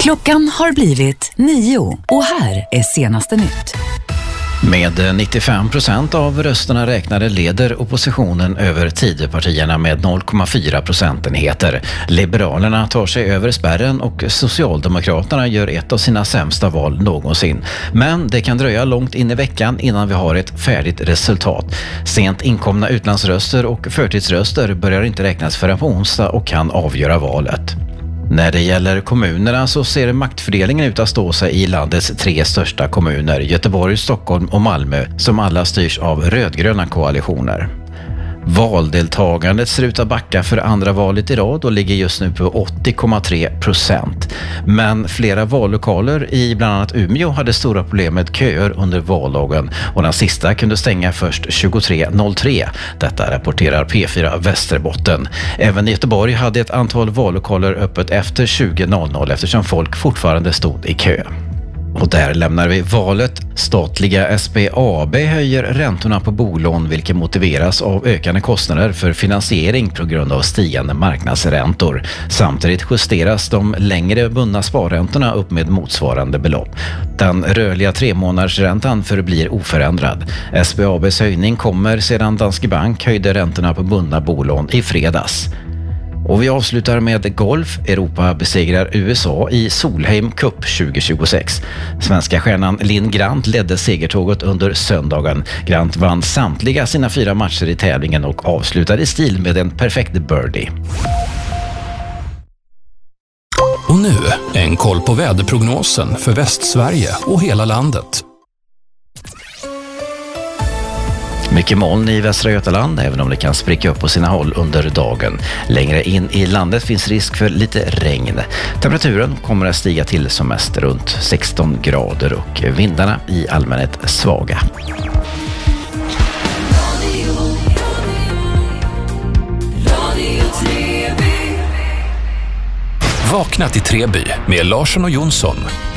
Klockan har blivit 9 och här är senaste nytt. Med 95% av rösterna räknade leder oppositionen över Tidöpartierna med 0,4 procentenheter. Liberalerna tar sig över spärren och Socialdemokraterna gör ett av sina sämsta val någonsin. Men det kan dröja långt in i veckan innan vi har ett färdigt resultat. Sent inkomna utlandsröster och förtidsröster börjar inte räknas förrän på onsdag och kan avgöra valet. När det gäller kommunerna så ser maktfördelningen ut att stå sig i landets 3 största kommuner, Göteborg, Stockholm och Malmö, som alla styrs av rödgröna koalitioner. Valdeltagandet ser ut att backa för andra valet i rad och ligger just nu på 80,3%. Men flera vallokaler i bland annat Umeå hade stora problem med köer under vallagen och den sista kunde stänga först 23.03. Detta rapporterar P4 Västerbotten. Även i Göteborg hade ett antal vallokaler öppet efter 20.00 eftersom folk fortfarande stod i kö. Och där lämnar vi valet. Statliga SBAB höjer räntorna på bolån vilket motiveras av ökande kostnader för finansiering på grund av stigande marknadsräntor. Samtidigt justeras de längre bundna sparräntorna upp med motsvarande belopp. Den rörliga 3-månadersräntan förblir oförändrad. SBABs höjning kommer sedan Danske Bank höjde räntorna på bundna bolån i fredags. Och vi avslutar med golf. Europa besegrar USA i Solheim Cup 2026. Svenska stjärnan Linn Grant ledde segertåget under söndagen. Grant vann samtliga sina 4 matcher i tävlingen och avslutade i stil med en perfekt birdie. Och nu en koll på väderprognosen för Västsverige och hela landet. Mycket moln i Västra Götaland, även om det kan spricka upp på sina håll under dagen. Längre in i landet finns risk för lite regn. Temperaturen kommer att stiga till som mest runt 16 grader och vindarna i allmänhet svaga. Vakna till Treby med Larsson och Jonsson.